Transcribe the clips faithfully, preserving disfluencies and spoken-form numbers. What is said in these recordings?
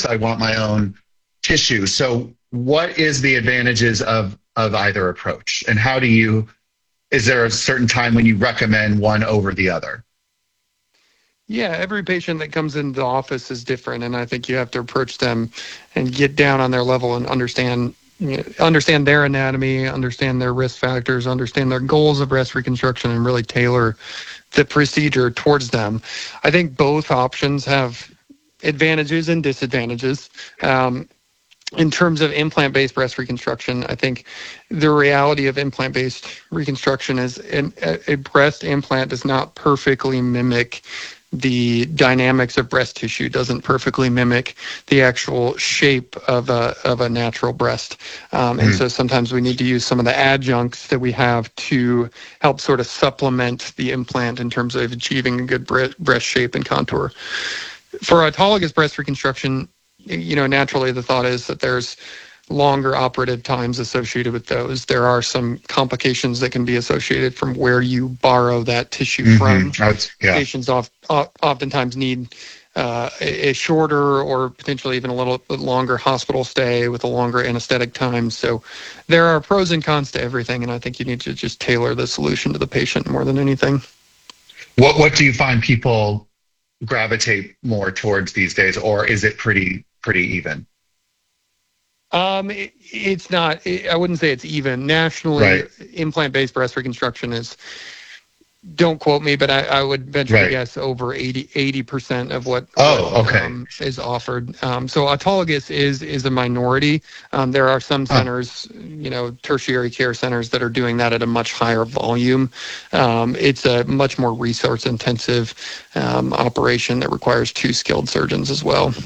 course, I want my own tissue. So what is the advantages of, of either approach? And how do you, is there a certain time when you recommend one over the other? Yeah, every patient that comes into the office is different, and I think you have to approach them and get down on their level and understand you know, understand their anatomy, understand their risk factors, understand their goals of breast reconstruction, and really tailor the procedure towards them. I think both options have advantages and disadvantages. Um, in terms of implant-based breast reconstruction, I think the reality of implant-based reconstruction is an, a, a breast implant does not perfectly mimic the dynamics of breast tissue, doesn't perfectly mimic the actual shape of a of a natural breast. Um, and mm. so sometimes we need to use some of the adjuncts that we have to help sort of supplement the implant in terms of achieving a good bre- breast shape and contour. For autologous breast reconstruction, you know, naturally the thought is that there's longer operative times associated with those. There are some complications that can be associated from where you borrow that tissue mm-hmm. from. Yeah. Patients oft, oftentimes need uh, a, a shorter or potentially even a little bit longer hospital stay with a longer anesthetic time. So there are pros and cons to everything, and I think you need to just tailor the solution to the patient more than anything. What What do you find people gravitate more towards these days, or is it pretty pretty even? Um, it, it's not, it, I wouldn't say it's even. Nationally, right. Implant-based breast reconstruction is, don't quote me, but I, I would venture right. to guess over eighty percent of what, oh, what okay. um, is offered. Um, so autologous is is a minority. Um, there are some centers, huh. you know, tertiary care centers that are doing that at a much higher volume. Um, it's a much more resource-intensive um, operation that requires two skilled surgeons as well.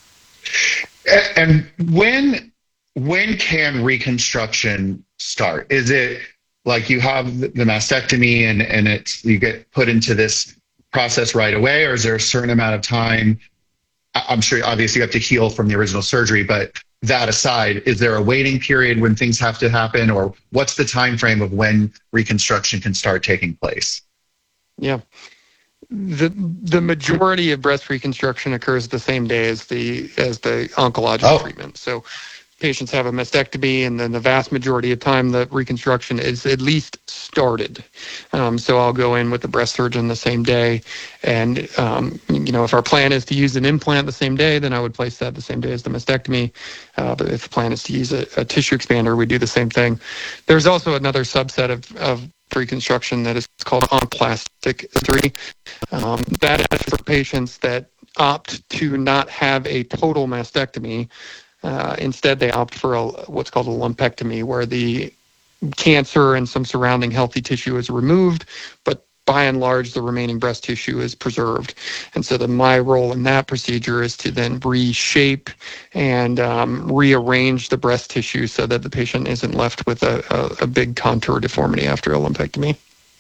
And when... When can reconstruction start? Is it like you have the mastectomy and, and it's you get put into this process right away, or is there a certain amount of time? I'm sure obviously you have to heal from the original surgery, but that aside, is there a waiting period when things have to happen, or what's the time frame of when reconstruction can start taking place? Yeah. The the majority of breast reconstruction occurs the same day as the as the oncologic oh. treatment. So patients have a mastectomy, and then the vast majority of time the reconstruction is at least started. Um, so I'll go in with the breast surgeon the same day, and um, you know, if our plan is to use an implant the same day, then I would place that the same day as the mastectomy. Uh, but if the plan is to use a, a tissue expander, we do the same thing. There's also another subset of, of reconstruction that is called onplastic surgery. Um, that is for patients that opt to not have a total mastectomy. Uh, instead, they opt for a, what's called a lumpectomy, where the cancer and some surrounding healthy tissue is removed, but by and large, the remaining breast tissue is preserved. And so then my role in that procedure is to then reshape and um, rearrange the breast tissue so that the patient isn't left with a, a, a big contour deformity after a lumpectomy.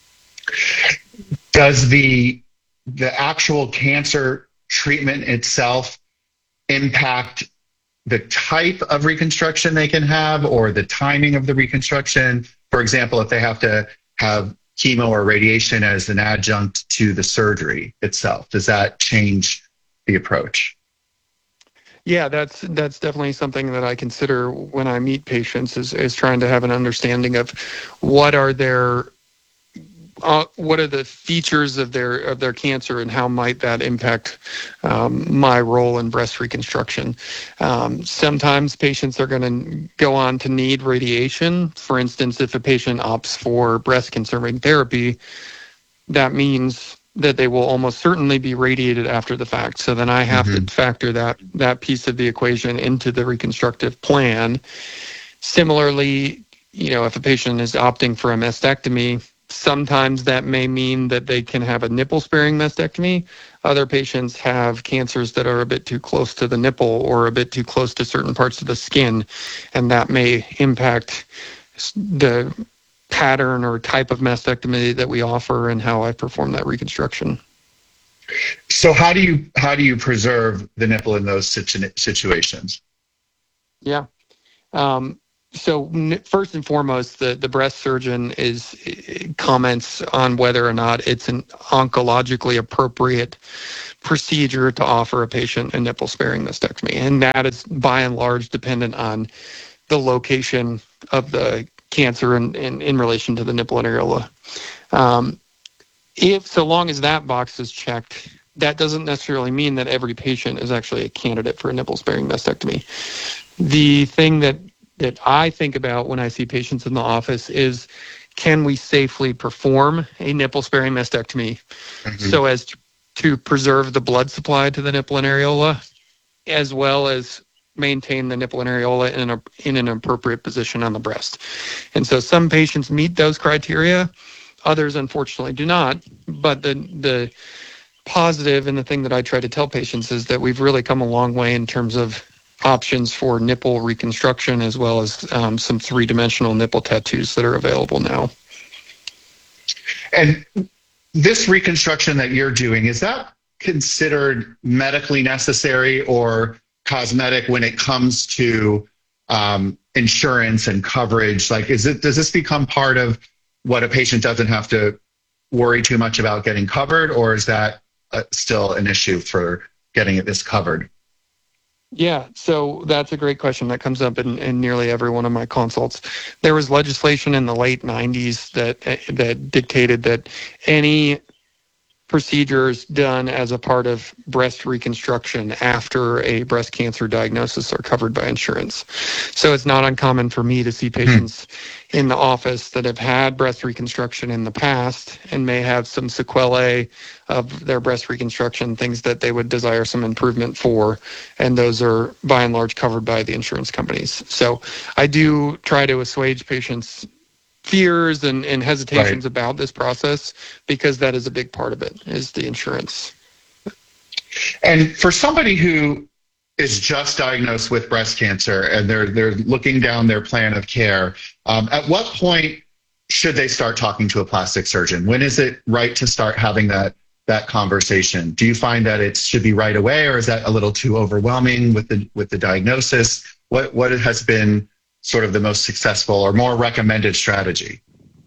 Does the the actual cancer treatment itself impact the type of reconstruction they can have, or the timing of the reconstruction? For example, if they have to have chemo or radiation as an adjunct to the surgery itself, does that change the approach? Yeah, that's that's definitely something that I consider when I meet patients, is, is trying to have an understanding of what are their Uh, what are the features of their of their cancer, and how might that impact um, my role in breast reconstruction? Um, sometimes patients are going to go on to need radiation. For instance, if a patient opts for breast-conserving therapy, that means that they will almost certainly be radiated after the fact. So then I have mm-hmm. to factor that that piece of the equation into the reconstructive plan. Similarly, you know, if a patient is opting for a mastectomy, sometimes that may mean that they can have a nipple-sparing mastectomy. Other patients have cancers that are a bit too close to the nipple or a bit too close to certain parts of the skin, and that may impact the pattern or type of mastectomy that we offer and how I perform that reconstruction. So how do you how do you preserve the nipple in those situ- situations? Yeah. Um, so first and foremost, the, the breast surgeon is comments on whether or not it's an oncologically appropriate procedure to offer a patient a nipple-sparing mastectomy. And that is by and large dependent on the location of the cancer in, in, in relation to the nipple and areola. Um, if, so long as that box is checked, that doesn't necessarily mean that every patient is actually a candidate for a nipple-sparing mastectomy. The thing that, that I think about when I see patients in the office is, can we safely perform a nipple-sparing mastectomy mm-hmm. so as to, to preserve the blood supply to the nipple and areola, as well as maintain the nipple and areola in, a, in an appropriate position on the breast. And so some patients meet those criteria, others unfortunately do not, but the the positive and the thing that I try to tell patients is that we've really come a long way in terms of options for nipple reconstruction, as well as um, some three-dimensional nipple tattoos that are available now. And this reconstruction that you're doing, is that considered medically necessary or cosmetic when it comes to um, insurance and coverage? Like, is it, does this become part of what a patient doesn't have to worry too much about getting covered, or is that uh, still an issue for getting this covered? Yeah, so that's a great question that comes up in, in nearly every one of my consults. There was legislation in the late nineties that that dictated that any procedures done as a part of breast reconstruction after a breast cancer diagnosis are covered by insurance. So it's not uncommon for me to see patients mm. in the office that have had breast reconstruction in the past and may have some sequelae of their breast reconstruction, things that they would desire some improvement for, and those are by and large covered by the insurance companies. So I do try to assuage patients' fears and, and hesitations right. about this process, because that is a big part of it, is the insurance. And for somebody who is just diagnosed with breast cancer and they're they're looking down their plan of care, um, at what point should they start talking to a plastic surgeon? When is it right to start having that that conversation? Do you find that it should be right away, or is that a little too overwhelming with the with the diagnosis? What what has been sort of the most successful or more recommended strategy?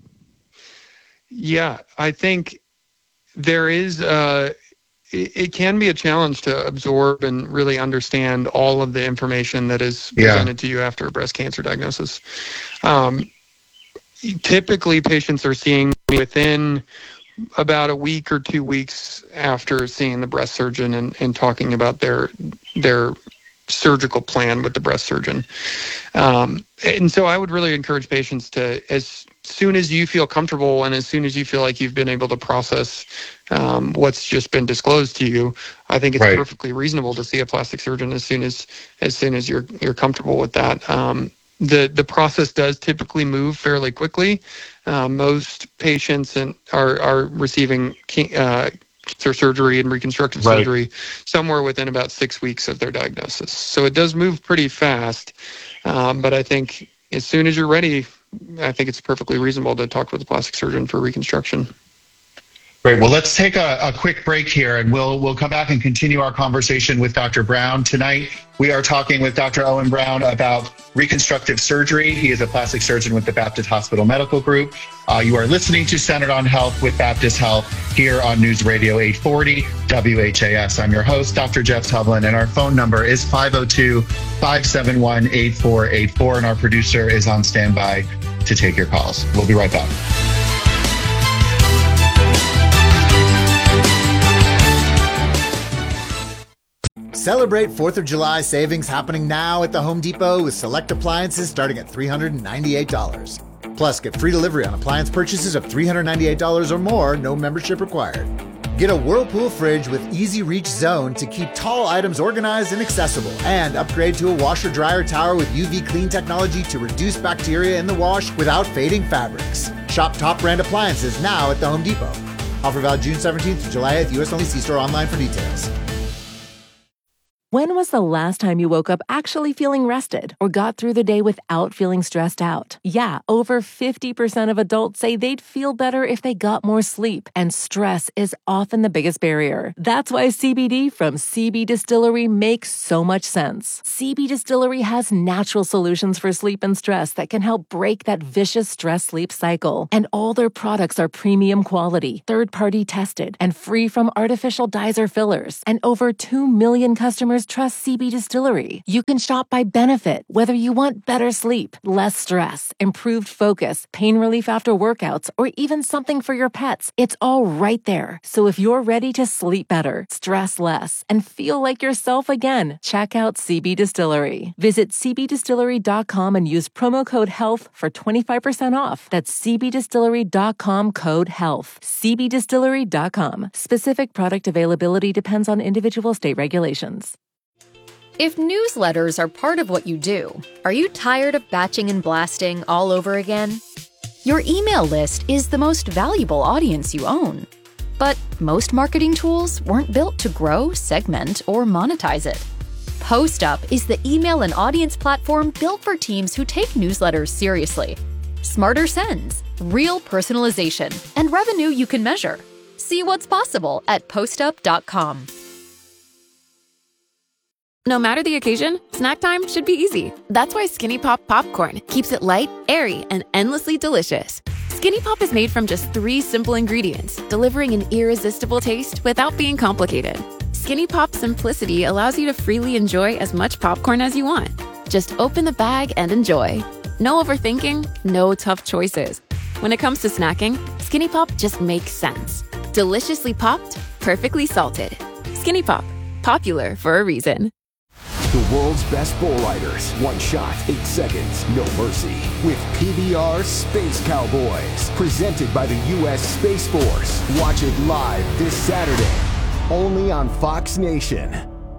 Yeah, I think there is, uh, it, it can be a challenge to absorb and really understand all of the information that is presented yeah. to you after a breast cancer diagnosis. Um, typically, patients are seeing within about a week or two weeks after seeing the breast surgeon and, and talking about their their surgical plan with the breast surgeon. Um, and so I would really encourage patients to, as soon as you feel comfortable and as soon as you feel like you've been able to process um, what's just been disclosed to you, I think it's right. perfectly reasonable to see a plastic surgeon as soon as as soon as you're you're comfortable with that. Um, the the process does typically move fairly quickly. Uh, most patients and are are receiving uh, cancer surgery and reconstructive right. surgery somewhere within about six weeks of their diagnosis. So it does move pretty fast. Um, but I think as soon as you're ready, I think it's perfectly reasonable to talk with a plastic surgeon for reconstruction. Great. Well, let's take a, a quick break here, and we'll we'll come back and continue our conversation with Doctor Brown. Tonight, we are talking with Doctor Owen Brown about reconstructive surgery. He is a plastic surgeon with the Baptist Hospital Medical Group. Uh, you are listening to Centered on Health with Baptist Health here on News Radio eight forty W H A S. I'm your host, Doctor Jeff Tublin, and our phone number is five oh two, five seven one, eight four eight four, and our producer is on standby to take your calls. We'll be right back. Celebrate fourth of July savings happening now at the Home Depot with select appliances starting at three hundred ninety-eight dollars. Plus, get free delivery on appliance purchases of three hundred ninety-eight dollars or more, no membership required. Get a Whirlpool fridge with Easy Reach Zone to keep tall items organized and accessible. And upgrade to a washer dryer tower with U V clean technology to reduce bacteria in the wash without fading fabrics. Shop top brand appliances now at the Home Depot. Offer valid June seventeenth to July eighth, U S only. See store online for details. When was the last time you woke up actually feeling rested or got through the day without feeling stressed out? Yeah, over fifty percent of adults say they'd feel better if they got more sleep, and stress is often the biggest barrier. That's why C B D from C B Distillery makes so much sense. C B Distillery has natural solutions for sleep and stress that can help break that vicious stress-sleep cycle. And all their products are premium quality, third-party tested, and free from artificial dyes or fillers. And over two million customers trust C B Distillery. You can shop by benefit, whether you want better sleep, less stress, improved focus, pain relief after workouts, or even something for your pets. It's all right there. So if you're ready to sleep better, stress less, and feel like yourself again, check out C B Distillery. Visit c b distillery dot com and use promo code HEALTH for twenty-five percent off. That's c b distillery dot com code HEALTH. c b distillery dot com. Specific product availability depends on individual state regulations. If newsletters are part of what you do, are you tired of batching and blasting all over again? Your email list is the most valuable audience you own. But most marketing tools weren't built to grow, segment, or monetize it. PostUp is the email and audience platform built for teams who take newsletters seriously. Smarter sends, real personalization, and revenue you can measure. See what's possible at postup dot com. No matter the occasion, snack time should be easy. That's why Skinny Pop Popcorn keeps it light, airy, and endlessly delicious. Skinny Pop is made from just three simple ingredients, delivering an irresistible taste without being complicated. Skinny Pop simplicity allows you to freely enjoy as much popcorn as you want. Just open the bag and enjoy. No overthinking, no tough choices. When it comes to snacking, Skinny Pop just makes sense. Deliciously popped, perfectly salted. Skinny Pop, popular for a reason. The world's best bull riders. One shot, eight seconds, no mercy. With P B R Space Cowboys. Presented by the U S Space Force. Watch it live this Saturday. Only on Fox Nation.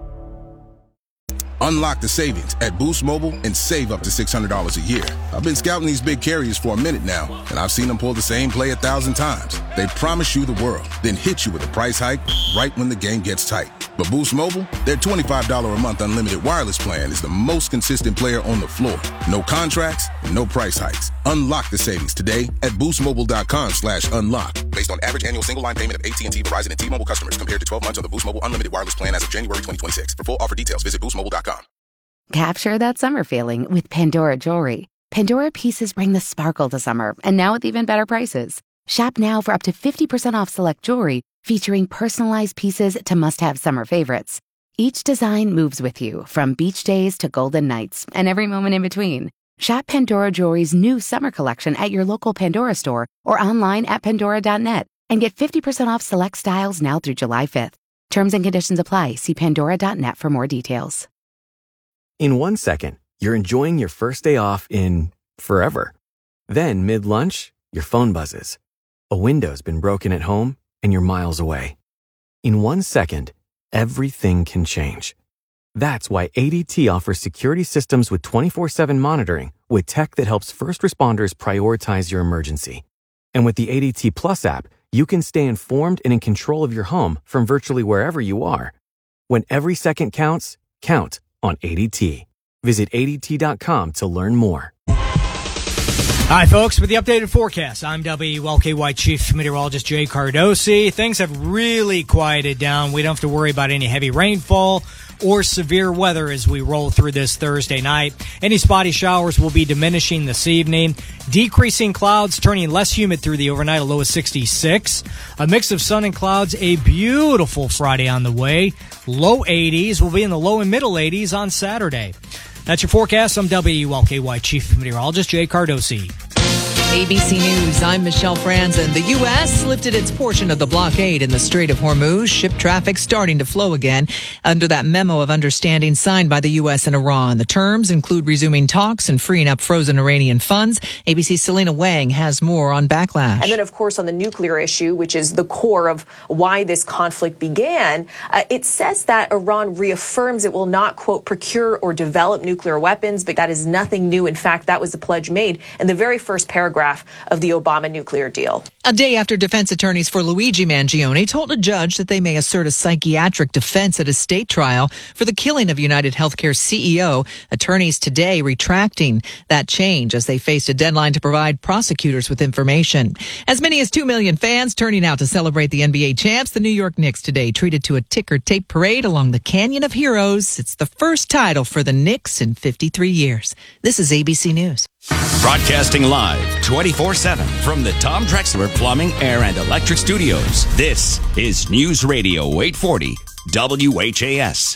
Unlock the savings at Boost Mobile and save up to six hundred dollars a year. I've been scouting these big carriers for a minute now, and I've seen them pull the same play a thousand times. They promise you the world, then hit you with a price hike right when the game gets tight. But Boost Mobile, their twenty-five dollars a month unlimited wireless plan is the most consistent player on the floor. No contracts, no price hikes. Unlock the savings today at boostmobile.com slash unlock. Based on average annual single line payment of A T and T, Verizon, and T-Mobile customers compared to twelve months on the Boost Mobile unlimited wireless plan as of January twenty twenty-six. For full offer details, visit boost mobile dot com. Capture that summer feeling with Pandora Jewelry. Pandora pieces bring the sparkle to summer, and now with even better prices. Shop now for up to fifty percent off select jewelry, featuring personalized pieces to must-have summer favorites. Each design moves with you, from beach days to golden nights, and every moment in between. Shop Pandora Jewelry's new summer collection at your local Pandora store or online at pandora dot net, and get fifty percent off select styles now through July fifth. Terms and conditions apply. See pandora dot net for more details. In one second, you're enjoying your first day off in forever. Then, mid-lunch, your phone buzzes. A window's been broken at home, and you're miles away. In one second, everything can change. That's why A D T offers security systems with twenty-four seven monitoring with tech that helps first responders prioritize your emergency. And with the A D T Plus app, you can stay informed and in control of your home from virtually wherever you are. When every second counts, count on A D T. Visit A D T dot com to learn more. Hi, folks. With the updated forecast, I'm W L K Y Chief Meteorologist Jay Cardosi. Things have really quieted down. We don't have to worry about any heavy rainfall or severe weather as we roll through this Thursday night. Any spotty showers will be diminishing this evening. Decreasing clouds, turning less humid through the overnight, a low of sixty-six. A mix of sun and clouds, a beautiful Friday on the way. Low eighties, will be in the low and middle eighties on Saturday. That's your forecast. I'm W L K Y Chief Meteorologist Jay Cardosi. A B C News, I'm Michelle Franzen. The U S lifted its portion of the blockade in the Strait of Hormuz. Ship traffic starting to flow again under that memo of understanding signed by the U S and Iran. The terms include resuming talks and freeing up frozen Iranian funds. A B C's Selena Wang has more on backlash. And then, of course, on the nuclear issue, which is the core of why this conflict began, uh, it says that Iran reaffirms it will not, quote, procure or develop nuclear weapons, but that is nothing new. In fact, that was the pledge made in the very first paragraph photograph of the Obama nuclear deal. A day after defense attorneys for Luigi Mangione told a judge that they may assert a psychiatric defense at a state trial for the killing of United Healthcare C E O, attorneys today retracting that change as they faced a deadline to provide prosecutors with information. As many as two million fans turning out to celebrate the N B A champs, the New York Knicks today treated to a ticker tape parade along the Canyon of Heroes. It's the first title for the Knicks in fifty-three years. This is A B C News. Broadcasting live twenty-four seven from the Tom Drexler Plumbing, Air, and Electric Studios. This is News Radio eight forty W H A S.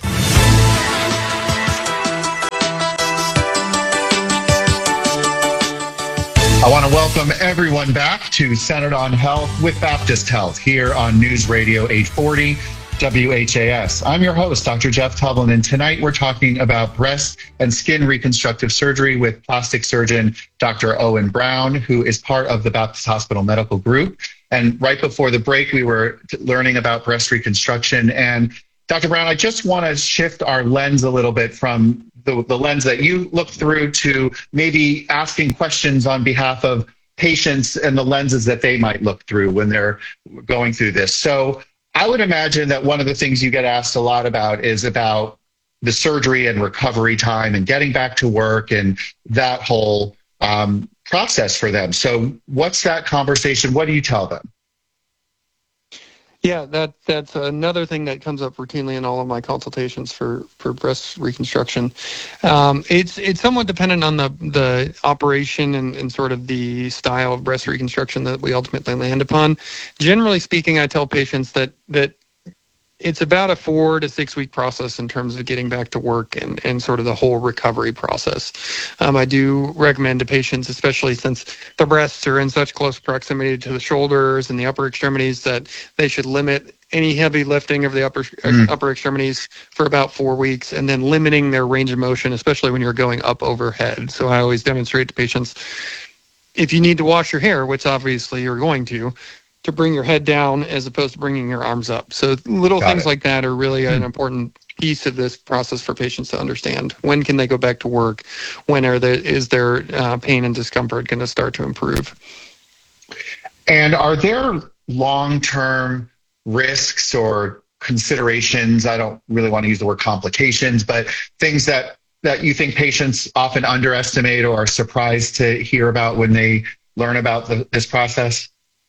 I want to welcome everyone back to Centered on Health with Baptist Health here on News Radio eight forty W H A S. I'm your host, Doctor Jeff Tublin, and tonight we're talking about breast and skin reconstructive surgery with plastic surgeon Doctor Owen Brown, who is part of the Baptist Hospital Medical Group. And right before the break, we were learning about breast reconstruction. And Doctor Brown, I just want to shift our lens a little bit from the, the lens that you look through to maybe asking questions on behalf of patients and the lenses that they might look through when they're going through this. So I would imagine that one of the things you get asked a lot about is about the surgery and recovery time and getting back to work and that whole um, process for them. So what's that conversation? What do you tell them? Yeah, that that's another thing that comes up routinely in all of my consultations for, for breast reconstruction. Um, it's it's somewhat dependent on the the operation and, and sort of the style of breast reconstruction that we ultimately land upon. Generally speaking, I tell patients that that it's about a four to six week process in terms of getting back to work and, and sort of the whole recovery process. Um, I do recommend to patients, especially since the breasts are in such close proximity to the shoulders and the upper extremities, that they should limit any heavy lifting of the upper mm. upper extremities for about four weeks and then limiting their range of motion, especially when you're going up overhead. So I always demonstrate to patients, if you need to wash your hair, which obviously you're going to, to bring your head down as opposed to bringing your arms up. So little Got things it. like that are really mm-hmm. an important piece of this process for patients to understand. When can they go back to work? When are the, is their uh, pain and discomfort going to start to improve? And are there long-term risks or considerations? I don't really want to use the word complications, but things that, that you think patients often underestimate or are surprised to hear about when they learn about the, this process?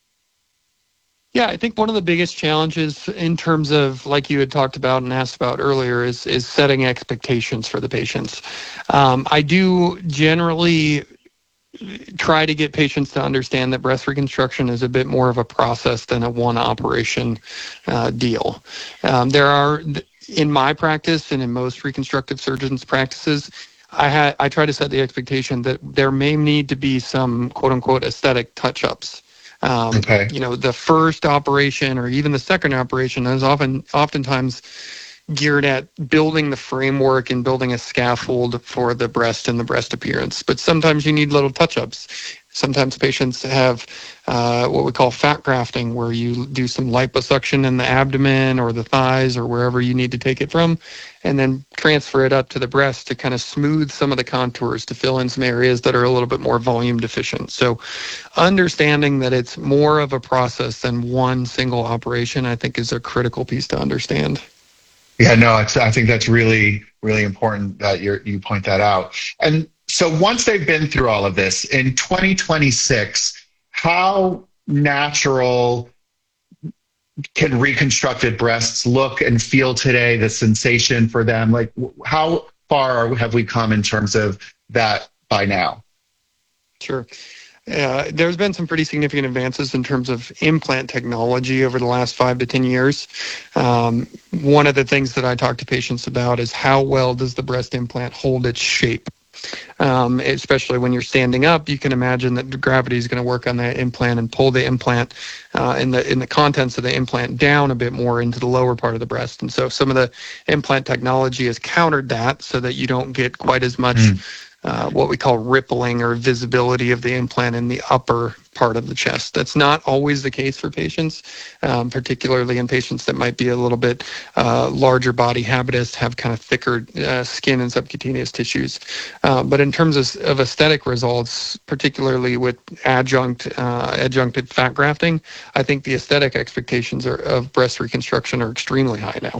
Yeah, I think one of the biggest challenges in terms of, like you had talked about and asked about earlier, is is setting expectations for the patients. Um, I do generally try to get patients to understand that breast reconstruction is a bit more of a process than a one operation uh, deal. Um, there are, in my practice and in most reconstructive surgeons' practices, I had I try to set the expectation that there may need to be some quote unquote aesthetic touch-ups. Um, okay. You know, the first operation or even the second operation is often, oftentimes geared at building the framework and building a scaffold for the breast and the breast appearance. But sometimes you need little touch-ups. Sometimes patients have uh, what we call fat grafting, where you do some liposuction in the abdomen or the thighs or wherever you need to take it from, and then transfer it up to the breast to kind of smooth some of the contours, to fill in some areas that are a little bit more volume deficient. So understanding that it's more of a process than one single operation, I think, is a critical piece to understand. Yeah, no, it's, I think that's really, really important that you you point that out. And so once they've been through all of this, in twenty twenty-six, how natural can reconstructed breasts look and feel today, the sensation for them? Like, how far have we come in terms of that by now? Sure. Uh, there's been some pretty significant advances in terms of implant technology over the last five to ten years. Um, one of the things that I talk to patients about is how well does the breast implant hold its shape? Um, especially when you're standing up, you can imagine that gravity is going to work on that implant and pull the implant uh, and the in the contents of the implant down a bit more into the lower part of the breast. And so some of the implant technology has countered that so that you don't get quite as much mm. uh, what we call rippling or visibility of the implant in the upper part of the chest. That's not always the case for patients, um, particularly in patients that might be a little bit uh, larger body habitus, have kind of thicker uh, skin and subcutaneous tissues. Uh, but in terms of, of aesthetic results, particularly with adjunct uh, adjuncted fat grafting, I think the aesthetic expectations are, of breast reconstruction are extremely high now.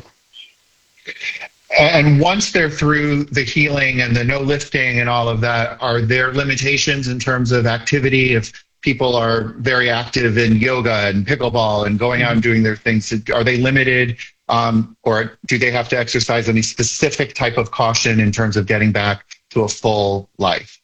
And once they're through the healing and the no lifting and all of that, are there limitations in terms of activity? If people are very active in yoga and pickleball and going out and doing their things, are they limited? Um, or do they have to exercise any specific type of caution in terms of getting back to a full life?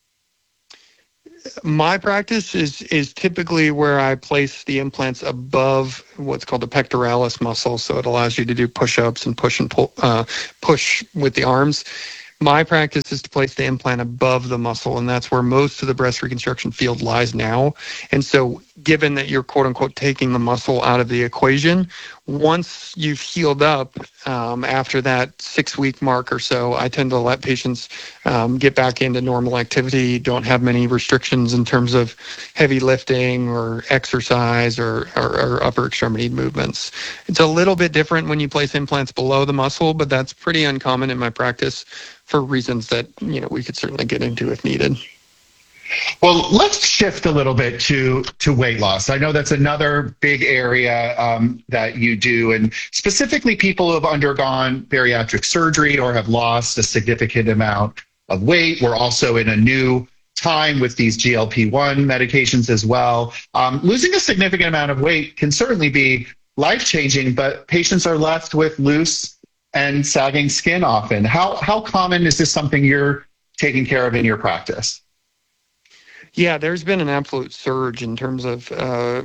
My practice is is typically where I place the implants above what's called the pectoralis muscle, so it allows you to do push-ups and push and pull, uh, push with the arms. My practice is to place the implant above the muscle, and that's where most of the breast reconstruction field lies now. And so given that you're quote-unquote taking the muscle out of the equation, once you've healed up um, after that six-week mark or so, I tend to let patients um, get back into normal activity, don't have many restrictions in terms of heavy lifting or exercise or, or, or upper extremity movements. It's a little bit different when you place implants below the muscle, but that's pretty uncommon in my practice for reasons that, you know, we could certainly get into if needed. Well, let's shift a little bit to to weight loss. I know that's another big area um, that you do, and specifically people who have undergone bariatric surgery or have lost a significant amount of weight. We're also in a new time with these G L P one medications as well. Um, losing a significant amount of weight can certainly be life-changing, but patients are left with loose and sagging skin often. How how common is this something you're taking care of in your practice? Yeah, there's been an absolute surge in terms of uh,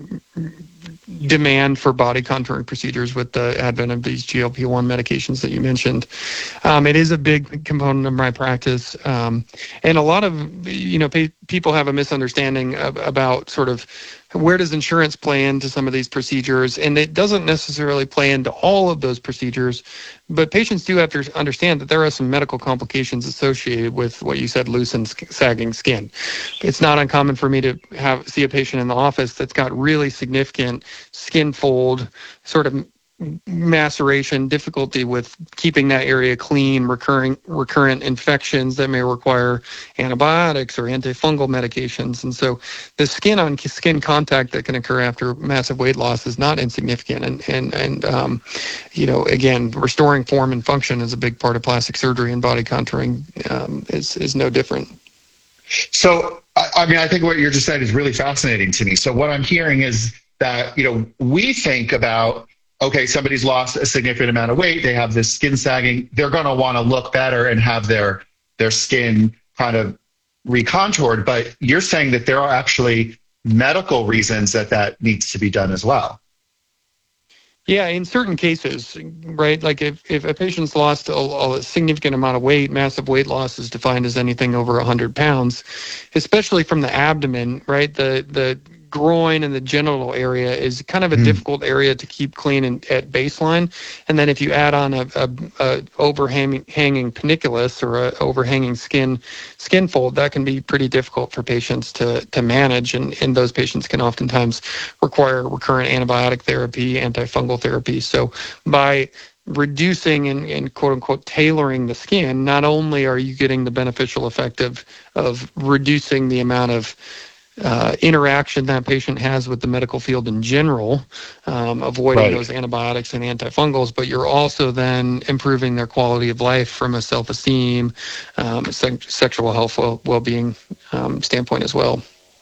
demand for body contouring procedures with the advent of these G L P one medications that you mentioned. Um, it is a big component of my practice. Um, and a lot of, you know, pe- people have a misunderstanding of, about sort of where does insurance play into some of these procedures? And it doesn't necessarily play into all of those procedures, but patients do have to understand that there are some medical complications associated with what you said, loose and sagging skin. It's not uncommon for me to have see a patient in the office that's got really significant skin fold, sort of maceration, difficulty with keeping that area clean, recurring recurrent infections that may require antibiotics or antifungal medications. And so the skin on skin contact that can occur after massive weight loss is not insignificant. And, and, and um, you know, again, restoring form and function is a big part of plastic surgery, and body contouring um, is, is no different. So, I mean, I think what you're just saying is really fascinating to me. So what I'm hearing is that, you know, we think about, okay, somebody's lost a significant amount of weight, they have this skin sagging, they're going to want to look better and have their their skin kind of recontoured. But you're saying that there are actually medical reasons that that needs to be done as well. Yeah, in certain cases, right? Like if, if a patient's lost a, a significant amount of weight, massive weight loss is defined as anything over one hundred pounds, especially from the abdomen, right? The the groin and the genital area is kind of a mm. difficult area to keep clean and, at baseline. And then if you add on a, a, a overhanging hanging paniculus or a overhanging skin skin fold, that can be pretty difficult for patients to to manage. And, and those patients can oftentimes require recurrent antibiotic therapy, antifungal therapy. So by reducing and, and quote unquote tailoring the skin, not only are you getting the beneficial effect of, of reducing the amount of Uh, interaction that patient has with the medical field in general, um, avoiding right. those antibiotics and antifungals, but you're also then improving their quality of life from a self-esteem, um, se- sexual health, well- well-being um, standpoint as well.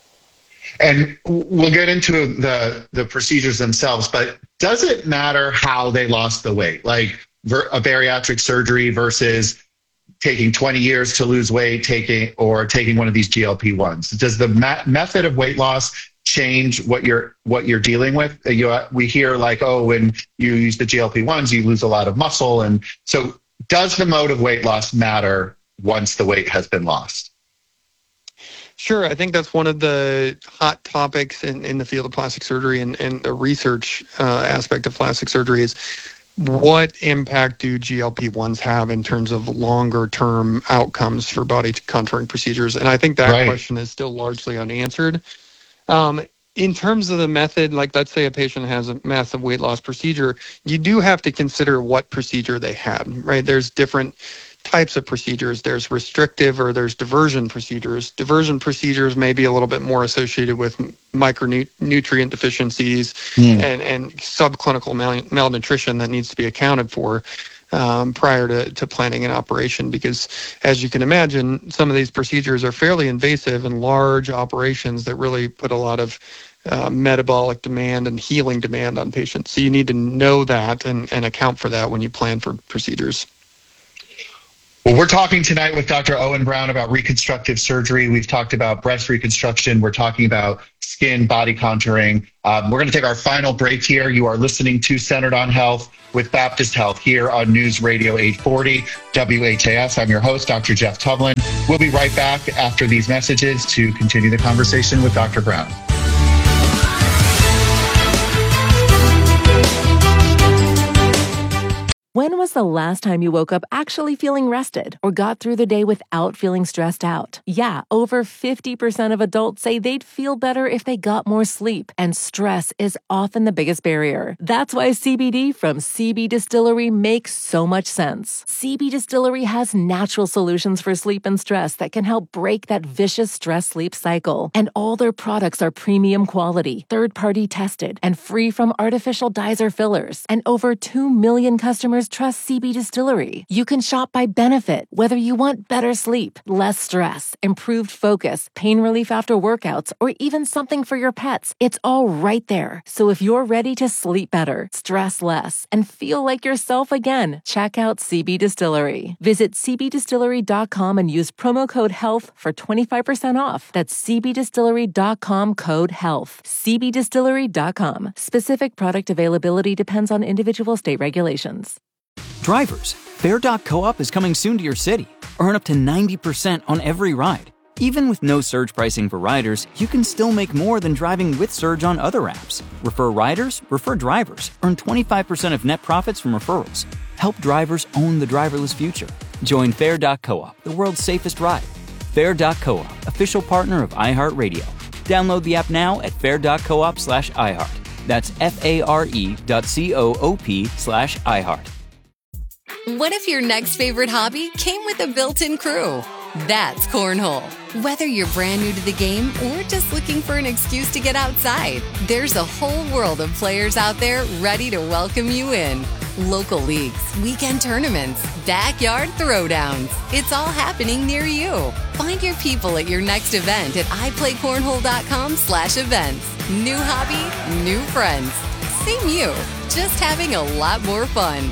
And we'll get into the, the procedures themselves, but does it matter how they lost the weight? Like ver- a bariatric surgery versus taking twenty years to lose weight, taking or taking one of these G L P ones. Does the ma- method of weight loss change what you're what you're dealing with? You, we hear like, oh, when you use the G L P ones, you lose a lot of muscle. And so does the mode of weight loss matter once the weight has been lost? Sure. I think that's one of the hot topics in, in the field of plastic surgery and, and the research uh, aspect of plastic surgery is, what impact do G L P ones have in terms of longer term outcomes for body contouring procedures? And I think that right. question is still largely unanswered. Um, in terms of the method, like let's say a patient has a massive weight loss procedure, you do have to consider what procedure they had, right? There's different types of procedures. There's restrictive or there's diversion procedures. Diversion procedures may be a little bit more associated with micronutrient deficiencies mm. and, and subclinical mal- malnutrition that needs to be accounted for um, prior to, to planning an operation, because as you can imagine, some of these procedures are fairly invasive and large operations that really put a lot of uh, metabolic demand and healing demand on patients. So you need to know that and, and account for that when you plan for procedures. Well, we're talking tonight with Doctor Owen Brown about reconstructive surgery. We've talked about breast reconstruction. We're talking about skin, body contouring. Um, we're going to take our final break here. You are listening to Centered on Health with Baptist Health here on News Radio eight forty W H A S. I'm your host, Doctor Jeff Tuvlin. We'll be right back after these messages to continue the conversation with Doctor Brown. When was the last time you woke up actually feeling rested or got through the day without feeling stressed out? Yeah, over fifty percent of adults say they'd feel better if they got more sleep, and stress is often the biggest barrier. That's why C B D from C B Distillery makes so much sense. C B Distillery has natural solutions for sleep and stress that can help break that vicious stress-sleep cycle. And all their products are premium quality, third-party tested, and free from artificial dyes or fillers. And over two million customers trust C B Distillery. You can shop by benefit, whether you want better sleep, less stress, improved focus, pain relief after workouts, or even something for your pets. It's all right there. So if you're ready to sleep better, stress less, and feel like yourself again, check out C B Distillery. Visit c b distillery dot com and use promo code HEALTH for twenty-five percent off. That's c b distillery dot com code HEALTH. c b distillery dot com. Specific product availability depends on individual state regulations. Drivers, Fare dot co-op is coming soon to your city. Earn up to ninety percent on every ride. Even with no surge pricing for riders, you can still make more than driving with Surge on other apps. Refer riders, refer drivers. Earn twenty-five percent of net profits from referrals. Help drivers own the driverless future. Join Fare dot co-op, the world's safest ride. Fare dot co-op, official partner of iHeartRadio. Download the app now at fare dot coop slash iHeart. That's F-A-R-E dot C-O-O-P slash iHeart. What if your next favorite hobby came with a built-in crew? That's Cornhole. Whether you're brand new to the game or just looking for an excuse to get outside, there's a whole world of players out there ready to welcome you in. Local leagues, weekend tournaments, backyard throwdowns. It's all happening near you. Find your people at your next event at i play cornhole dot com slash events. New hobby, new friends. Same you, just having a lot more fun.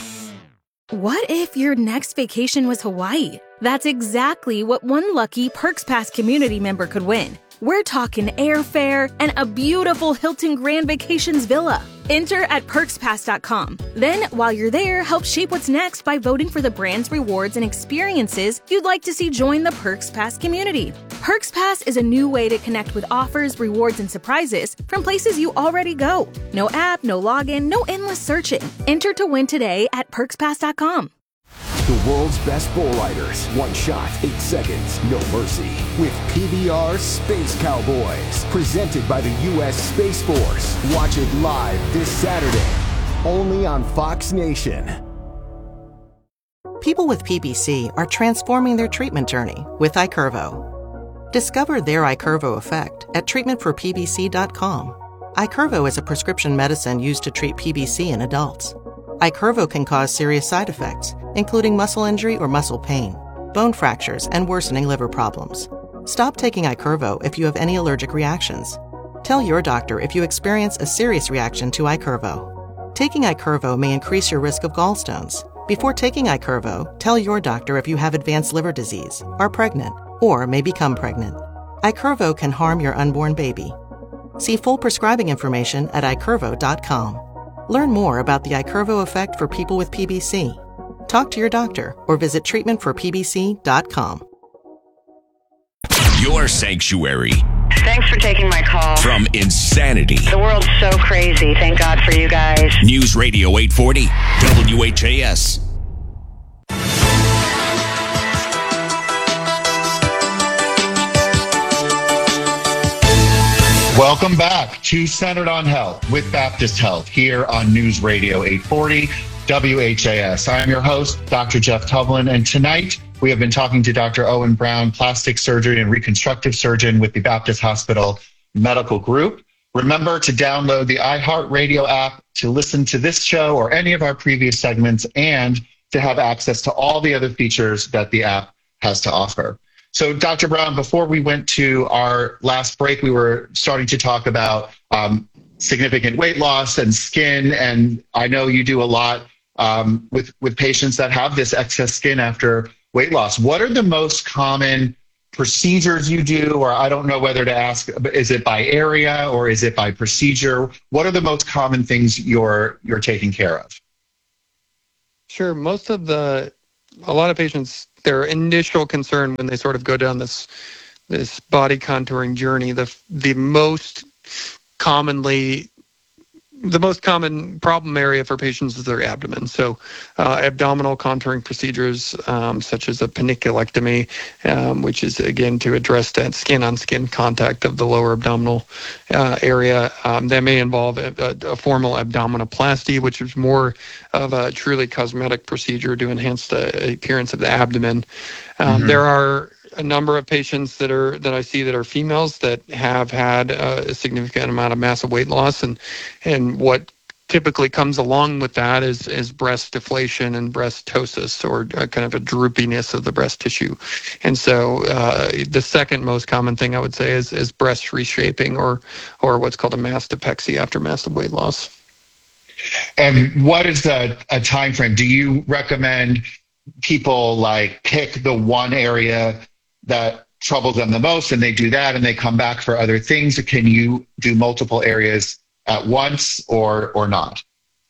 What if your next vacation was Hawaii? That's exactly what one lucky Perks Pass community member could win. We're talking airfare and a beautiful Hilton Grand Vacations villa. Enter at perks pass dot com. Then, while you're there, help shape what's next by voting for the brands, rewards, and experiences you'd like to see join the Perks Pass community. Perks Pass is a new way to connect with offers, rewards, and surprises from places you already go. No app, no login, no endless searching. Enter to win today at perks pass dot com. The world's best bull riders. One shot, eight seconds, no mercy. With P B R Space Cowboys. Presented by the U S Space Force. Watch it live this Saturday. Only on Fox Nation. People with P B C are transforming their treatment journey with iCurvo. Discover their iCurvo effect at treatment for P B C dot com. iCurvo is a prescription medicine used to treat P B C in adults. iCurvo can cause serious side effects, including muscle injury or muscle pain, bone fractures, and worsening liver problems. Stop taking iCurvo if you have any allergic reactions. Tell your doctor if you experience a serious reaction to iCurvo. Taking iCurvo may increase your risk of gallstones. Before taking iCurvo, tell your doctor if you have advanced liver disease, are pregnant, or may become pregnant. iCurvo can harm your unborn baby. See full prescribing information at i curvo dot com. Learn more about the iCurvo effect for people with P B C. Talk to your doctor or visit treatment for P B C dot com. Your sanctuary. Thanks for taking my call. From insanity. The world's so crazy. Thank God for you guys. News Radio eight forty, W H A S. Welcome back to Centered on Health with Baptist Health here on News Radio eight forty W H A S. I am your host, Doctor Jeff Tuvlin, and tonight we have been talking to Doctor Owen Brown, plastic surgery and reconstructive surgeon with the Baptist Hospital Medical Group. Remember to download the iHeartRadio app to listen to this show or any of our previous segments and to have access to all the other features that the app has to offer. So, Doctor Brown, before we went to our last break, we were starting to talk about um, significant weight loss and skin, and I know you do a lot um, with, with patients that have this excess skin after weight loss. What are the most common procedures you do, or I don't know whether to ask, is it by area or is it by procedure? What are the most common things you're you're taking care of? Sure. Most of the, a lot of patients, their initial concern when they sort of go down this this body contouring journey, the the most commonly the most common problem area for patients is their abdomen. So uh, abdominal contouring procedures um, such as a paniculectomy, um, which is, again, to address that skin-on-skin contact of the lower abdominal uh, area. Um, that may involve a, a, a formal abdominoplasty, which is more of a truly cosmetic procedure to enhance the appearance of the abdomen. Um, mm-hmm. There are a number of patients that are that I see that are females that have had uh, a significant amount of massive weight loss, and and what typically comes along with that is is breast deflation and breast ptosis, or a kind of a droopiness of the breast tissue. And so uh, the second most common thing I would say is is breast reshaping, or or what's called a mastopexy after massive weight loss. And what is the a time frame? Do you recommend people like pick the one area that troubles them the most and they do that and they come back for other things? Or can you do multiple areas at once, or or not?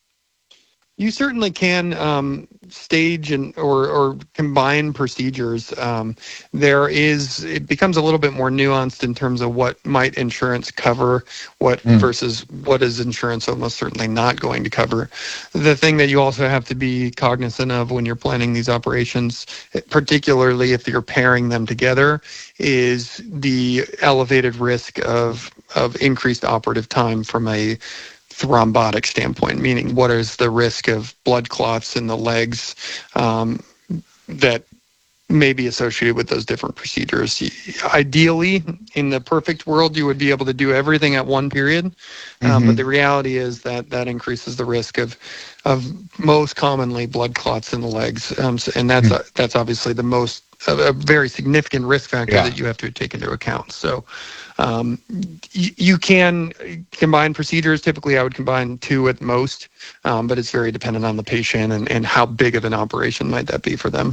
You certainly can um, stage and or, or combine procedures. Um, there is, it becomes a little bit more nuanced in terms of what might insurance cover, what mm. versus what is insurance almost certainly not going to cover. The thing that you also have to be cognizant of when you're planning these operations, particularly if you're pairing them together, is the elevated risk of of increased operative time from a thrombotic standpoint, meaning what is the risk of blood clots in the legs um, that may be associated with those different procedures. Ideally, in the perfect world, you would be able to do everything at one period, um, mm-hmm. but the reality is that that increases the risk of of most commonly blood clots in the legs, um, so, and that's mm-hmm. uh, that's obviously the most a, a very significant risk factor yeah. that you have to take into account. So. Um, you, you can combine procedures. Typically, I would combine two at most, um, but it's very dependent on the patient and, and how big of an operation might that be for them.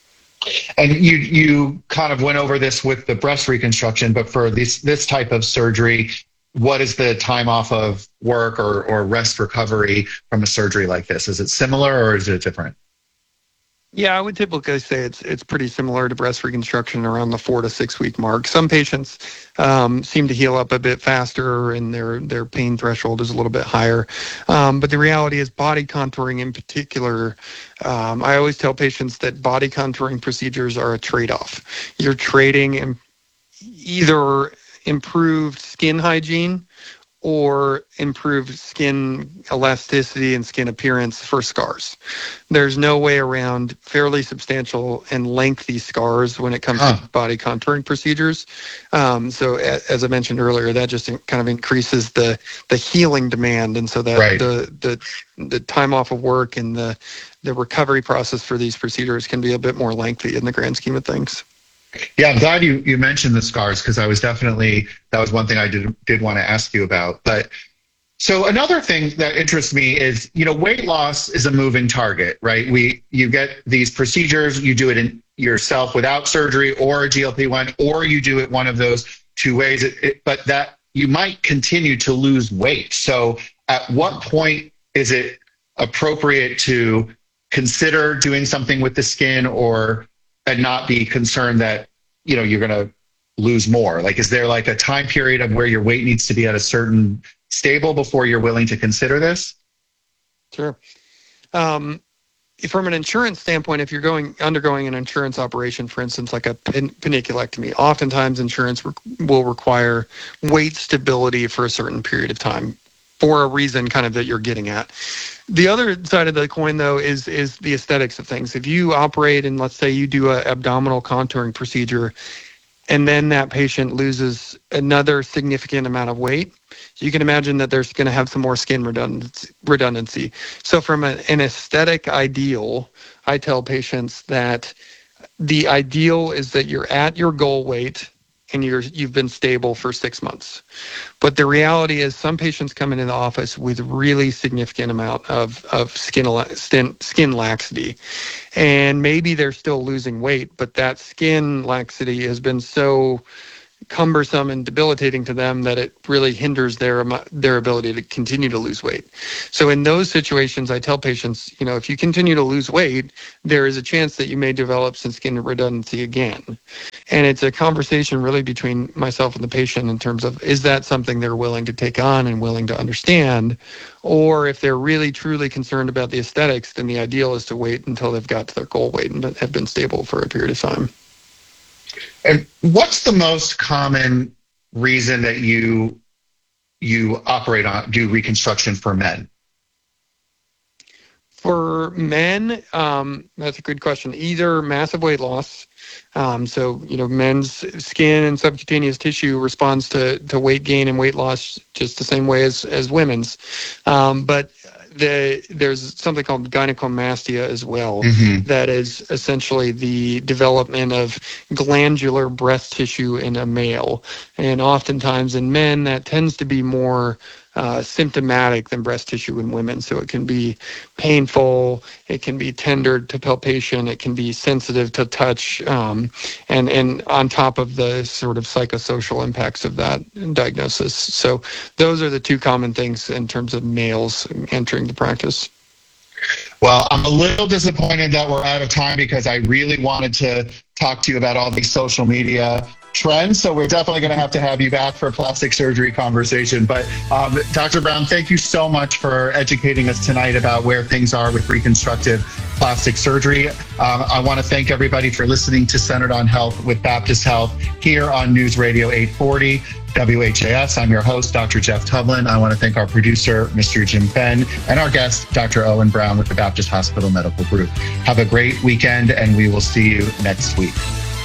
And you you kind of went over this with the breast reconstruction, but for this this type of surgery, what is the time off of work or, or rest recovery from a surgery like this? Is it similar or is it different? Yeah, I would typically say it's it's pretty similar to breast reconstruction, around the four to six week mark. Some patients um, seem to heal up a bit faster, and their their pain threshold is a little bit higher. Um, but the reality is, body contouring in particular, um, I always tell patients that body contouring procedures are a trade-off. You're trading in either improved skin hygiene or improved skin elasticity and skin appearance for scars. There's no way around fairly substantial and lengthy scars when it comes huh. to body contouring procedures. Um, so as I mentioned earlier, that just kind of increases the the healing demand, and so that right. the the the time off of work and the the recovery process for these procedures can be a bit more lengthy in the grand scheme of things. Yeah, I'm glad you, you mentioned the scars, because I was definitely, that was one thing I did did want to ask you about. But so another thing that interests me is, you know, weight loss is a moving target, right? We you get these procedures, you do it in yourself without surgery or a G L P one, or you do it one of those two ways. It, it, but that you might continue to lose weight. So at what point is it appropriate to consider doing something with the skin, or and not be concerned that, you know, you're going to lose more? Like, is there like a time period of where your weight needs to be at a certain stable before you're willing to consider this? Sure. Um, from an insurance standpoint, if you're going undergoing an insurance operation, for instance, like a pen, paniculectomy, oftentimes insurance re- will require weight stability for a certain period of time for a reason kind of that you're getting at. The other side of the coin, though, is is the aesthetics of things. If you operate and let's say you do an abdominal contouring procedure, and then that patient loses another significant amount of weight, you can imagine that there's going to have some more skin redundancy. redundancy. So from a, an aesthetic ideal, I tell patients that the ideal is that you're at your goal weight and you're, you've been stable for six months. But the reality is some patients come into the office with really significant amount of, of skin, skin, skin laxity. And maybe they're still losing weight, but that skin laxity has been so cumbersome and debilitating to them that it really hinders their their ability to continue to lose weight. So in those situations, I tell patients, you know, if you continue to lose weight, there is a chance that you may develop some skin redundancy again. And it's a conversation really between myself and the patient in terms of, is that something they're willing to take on and willing to understand? Or if they're really truly concerned about the aesthetics, then the ideal is to wait until they've got to their goal weight and have been stable for a period of time. And what's the most common reason that you you operate on, do reconstruction for men? For men, um, that's a good question. Either massive weight loss, um, so you know, men's skin and subcutaneous tissue responds to, to weight gain and weight loss just the same way as as women's, um, but the, there's something called gynecomastia as well. Mm-hmm. That is essentially the development of glandular breast tissue in a male. And oftentimes in men, that tends to be more uh, symptomatic than breast tissue in women. So it can be painful, it can be tender to palpation, it can be sensitive to touch, um, and, and on top of the sort of psychosocial impacts of that diagnosis. So those are the two common things in terms of males entering the practice. Well, I'm a little disappointed that we're out of time because I really wanted to talk to you about all these social media trends. So we're definitely going to have to have you back for a plastic surgery conversation. But um, Doctor Brown, thank you so much for educating us tonight about where things are with reconstructive plastic surgery. Um, I want to thank everybody for listening to Centered on Health with Baptist Health here on News Radio eight forty W H A S. I'm your host, Doctor Jeff Tuvlin. I want to thank our producer, Mister Jim Fenn, and our guest, Doctor Owen Brown with the Baptist Hospital Medical Group. Have a great weekend, and we will see you next week.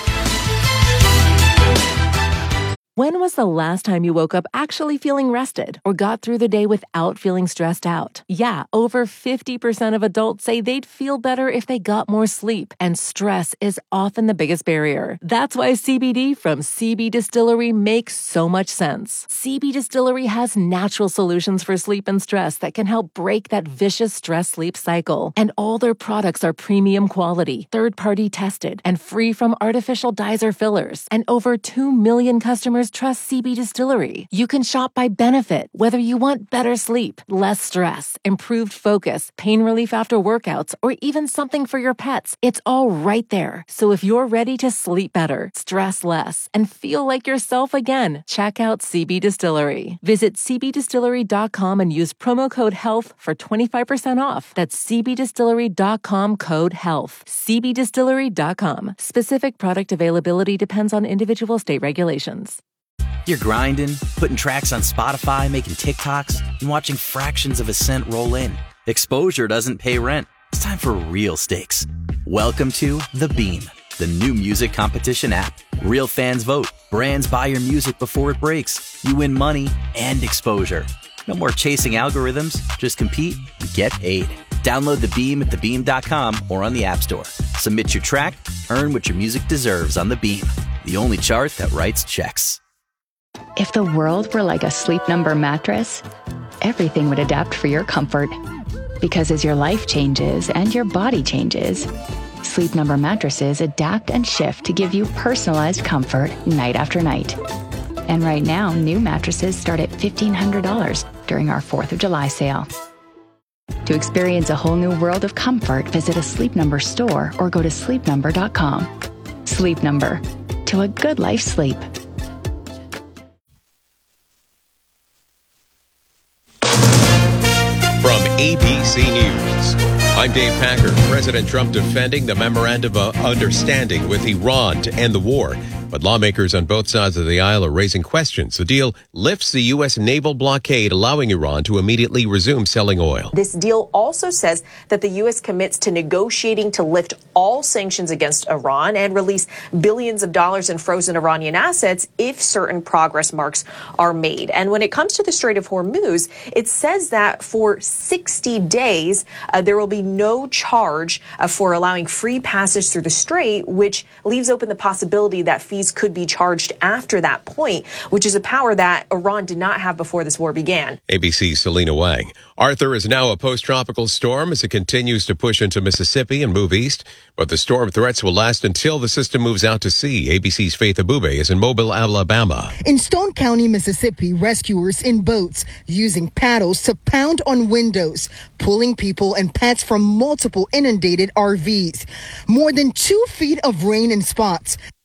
When was the last time you woke up actually feeling rested or got through the day without feeling stressed out? Yeah, over fifty percent of adults say they'd feel better if they got more sleep, and stress is often the biggest barrier. That's why C B D from C B Distillery makes so much sense. C B Distillery has natural solutions for sleep and stress that can help break that vicious stress-sleep cycle. And all their products are premium quality, third-party tested, and free from artificial dyes or fillers. And over two million customers trust C B Distillery. You can shop by benefit, whether you want better sleep, less stress, improved focus, pain relief after workouts, or even something for your pets. It's all right there. So if you're ready to sleep better, stress less, and feel like yourself again, check out C B Distillery. Visit c b distillery dot com and use promo code HEALTH for twenty-five percent off. That's c b distillery dot com code HEALTH. c b distillery dot com. Specific product availability depends on individual state regulations. You're grinding, putting tracks on Spotify, making TikToks, and watching fractions of a cent roll in. Exposure doesn't pay rent. It's time for real stakes. Welcome to The Beam, the new music competition app. Real fans vote. Brands buy your music before it breaks. You win money and exposure. No more chasing algorithms. Just compete and get paid. Download The Beam at the beam dot com or on the App Store. Submit your track, earn what your music deserves on The Beam, the only chart that writes checks. If the world were like a Sleep Number mattress, everything would adapt for your comfort. Because as your life changes and your body changes, Sleep Number mattresses adapt and shift to give you personalized comfort night after night. And right now, new mattresses start at fifteen hundred dollars during our fourth of July sale. To experience a whole new world of comfort, visit a Sleep Number store or go to sleep number dot com. Sleep Number. To a good life sleep. From A B C News. I'm Dave Packer. President Trump defending the memorandum of understanding with Iran to end the war. But lawmakers on both sides of the aisle are raising questions. The deal lifts the U S naval blockade, allowing Iran to immediately resume selling oil. This deal also says that the U S commits to negotiating to lift all sanctions against Iran and release billions of dollars in frozen Iranian assets if certain progress marks are made. And when it comes to the Strait of Hormuz, it says that for sixty days, uh, there will be no charge uh, for allowing free passage through the strait, which leaves open the possibility that fees could be charged after that point, which is a power that Iran did not have before this war began. A B C's Selena Wang. Arthur is now a post-tropical storm as it continues to push into Mississippi and move east, but the storm threats will last until the system moves out to sea. A B C's Faith Abube is in Mobile, Alabama. In Stone County, Mississippi, rescuers in boats using paddles to pound on windows, pulling people and pets from multiple inundated R Vs. More than two feet of rain in spots.